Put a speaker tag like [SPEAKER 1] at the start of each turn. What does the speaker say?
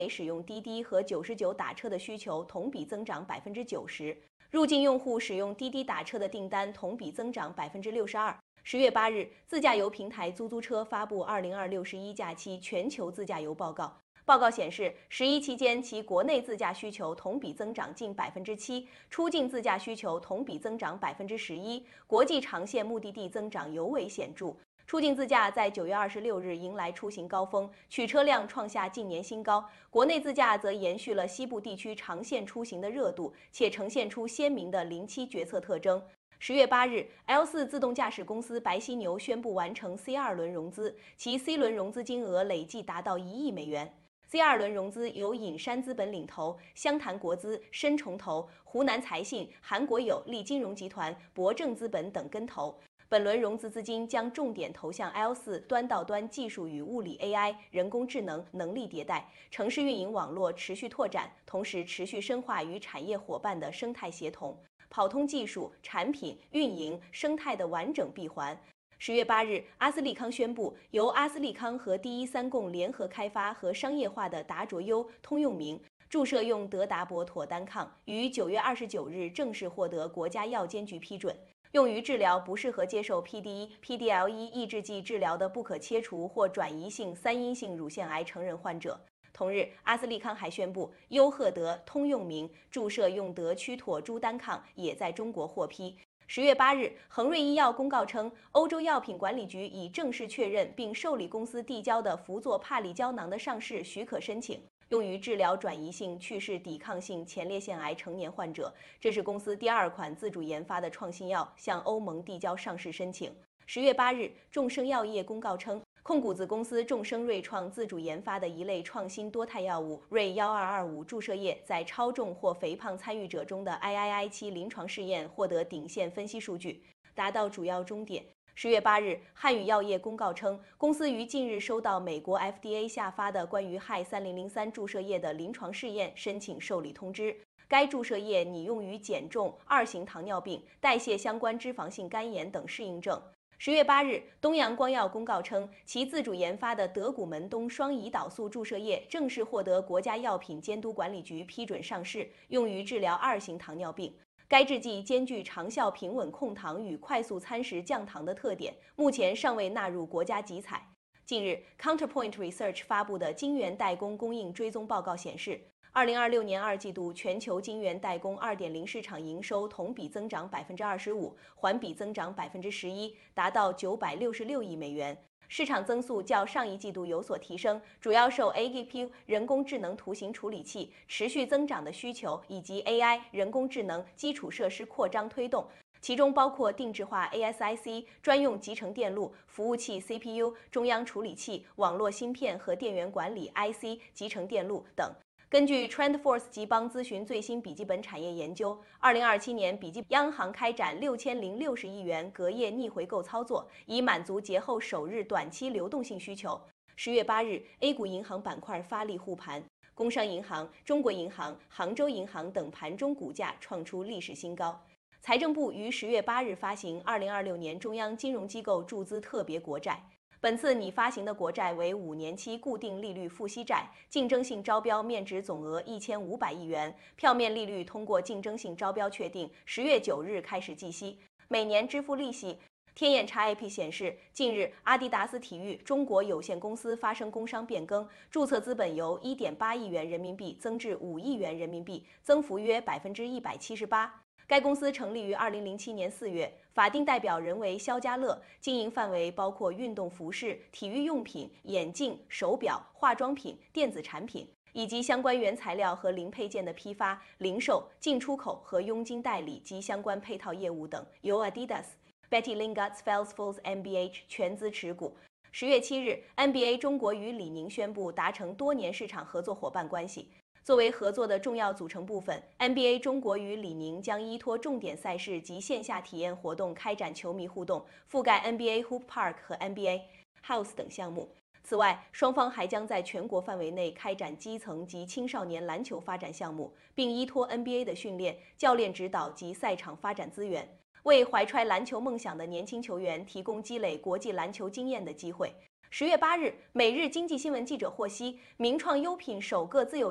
[SPEAKER 1] 使用滴滴和99打车的需求同比增长90%，入境用户使用滴滴打车的订单同比增长62%。10月8日，自驾游平台出租车发布2026-11假期全球自驾游报告。报告显示，11期间其国内自驾需求同比增长近7%，出境自驾需求同比增长11%，国际长线目的地增长尤为显著。出境自驾在9月26日迎来出行高峰，取车量创下近年新高。国内自驾则延续了西部地区长线出行的热度，且呈现出鲜明的零-7决策特征。10月8日 ，L4 自动驾驶公司白犀牛宣布完成 C2 轮融资，其 C 轮融资金额累计达到1亿美元。C2 轮融资由隐山资本领投，湘潭国资、深重投、湖南财信、韩国有利金融集团、博正资本等跟投。本轮融资资金将重点投向 L4 端到端技术与物理 AI、人工智能能力迭代、城市运营网络持续拓展，同时持续深化与产业伙伴的生态协同，跑通技术、产品、运营、生态的完整闭环。10月8日，阿斯利康宣布，由阿斯利康和第一三共联合开发和商业化的达卓优通用名注射用德达博妥单抗，于9月29日正式获得国家药监局批准。用于治疗不适合接受 PDE、PDL1 抑制剂治疗的不可切除或转移性3阴性乳腺癌成人患者。同日，阿斯利康还宣布，优赫德通用名注射用德曲妥珠单抗也在中国获批。10月8日，恒瑞医药公告称，欧洲药品管理局已正式确认并受理公司递交的辅佐帕利胶囊的上市许可申请，用于治疗转移性去势抵抗性前列腺癌成年患者。这是公司第2款自主研发的创新药，向欧盟递交上市申请。10月8日，众生药业公告称，控股子公司众生瑞创自主研发的一类创新多肽药物瑞1225注射液，在超重或肥胖参与者中的 III-7临床试验获得顶线分析数据，达到主要终点。10月8日，汉语药业公告称，公司于近日收到美国 FDA 下发的关于氦3003注射液的临床试验申请受理通知。该注射液拟用于减重、2型糖尿病、代谢相关脂肪性肝炎等适应症。10月8日，东阳光药公告称，其自主研发的德古门东双胰岛素注射液正式获得国家药品监督管理局批准上市，用于治疗2型糖尿病。该制剂兼具长效平稳控糖与快速餐食降糖的特点，目前尚未纳入国家集采。近日 ，Counterpoint Research 发布的晶圆代工供应追踪报告显示，2026年2季度全球晶圆代工2.0市场营收同比增长25%，环比增长11%，达到966亿美元。市场增速较上一季度有所提升，主要受 AGPU 人工智能图形处理器持续增长的需求以及 AI 人工智能基础设施扩张推动，其中包括定制化 ASIC、专用集成电路、服务器 CPU、中央处理器、网络芯片和电源管理 IC、集成电路等。根据 TrendForce 吉邦咨询最新笔记本产业研究，2027年笔记央行开展6060亿元隔夜逆回购操作，以满足节后首日短期流动性需求。10月8日 ，A 股银行板块发力护盘，工商银行、中国银行、杭州银行等盘中股价创出历史新高。财政部于10月8日发行2026年中央金融机构注资特别国债。本次拟发行的国债为5年期固定利率付息债，竞争性招标面值总额1500亿元，票面利率通过竞争性招标确定，10月9日开始计息，每年支付利息。天眼查 IP 显示，近日阿迪达斯体育中国有限公司发生工商变更，注册资本由1.8亿元人民币增至5亿元人民币，增幅约178%。该公司成立于2007年4月，法定代表人为肖家乐，经营范围包括运动服饰、体育用品、眼镜、手表、化妆品、电子产品，以及相关原材料和零配件的批发、零售、进出口和佣金代理及相关配套业务等，由 Adidas、Betty Lingard-Felsfors MBH 全资持股。10月7日 ，NBA 中国与李宁宣布达成多年市场合作伙伴关系。作为合作的重要组成部分 ，NBA 中国与李宁将依托重点赛事及线下体验活动开展球迷互动，覆盖 NBA Hoop Park 和 NBA House 等项目。此外，双方还将在全国范围内开展基层及青少年篮球发展项目，并依托 NBA 的训练、教练指导及赛场发展资源，为怀揣篮球梦想的年轻球员提供积累国际篮球经验的机会。 10月8日，每日经济新闻记者获悉，名创优品首个自有